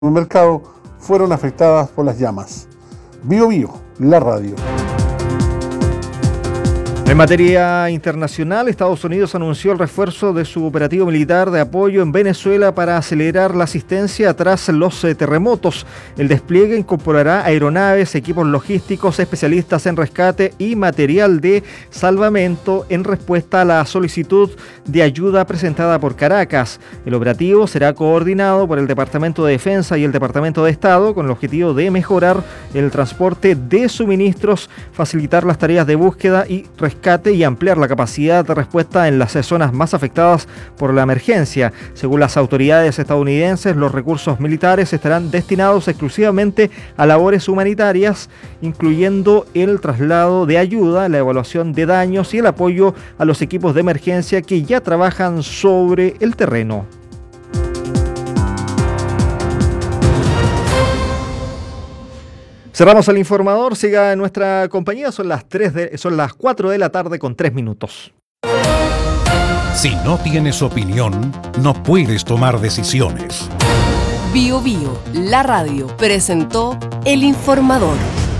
mercado fueron afectadas por las llamas. Bío Bío, la radio. En materia internacional, Estados Unidos anunció el refuerzo de su operativo militar de apoyo en Venezuela para acelerar la asistencia tras los terremotos. El despliegue incorporará aeronaves, equipos logísticos, especialistas en rescate y material de salvamento en respuesta a la solicitud de ayuda presentada por Caracas. El operativo será coordinado por el Departamento de Defensa y el Departamento de Estado con el objetivo de mejorar el transporte de suministros, facilitar las tareas de búsqueda y rescate y ampliar la capacidad de respuesta en las zonas más afectadas por la emergencia. Según las autoridades estadounidenses, los recursos militares estarán destinados exclusivamente a labores humanitarias, incluyendo el traslado de ayuda, la evaluación de daños y el apoyo a los equipos de emergencia que ya trabajan sobre el terreno. Cerramos el informador, siga en nuestra compañía, son las 4 de la tarde con 3 minutos. Si no tienes opinión, no puedes tomar decisiones. Bío Bío, la radio, presentó el informador.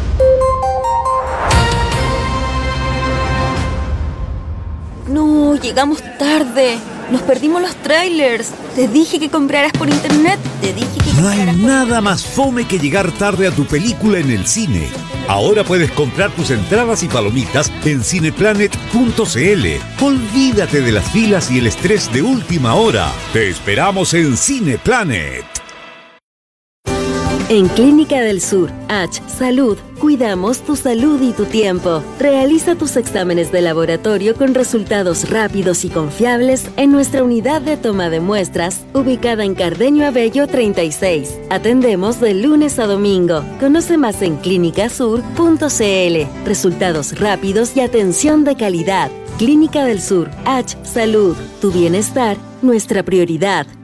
No, llegamos tarde. Nos perdimos los trailers. Te dije que compraras por internet. No hay nada más fome que llegar tarde a tu película en el cine. Ahora puedes comprar tus entradas y palomitas en cineplanet.cl. Olvídate de las filas y el estrés de última hora. Te esperamos en Cineplanet. En Clínica del Sur, H Salud, cuidamos tu salud y tu tiempo. Realiza tus exámenes de laboratorio con resultados rápidos y confiables en nuestra unidad de toma de muestras, ubicada en Cardenio Abello 36. Atendemos de lunes a domingo. Conoce más en clinicasur.cl. Resultados rápidos y atención de calidad. Clínica del Sur, H Salud, tu bienestar, nuestra prioridad.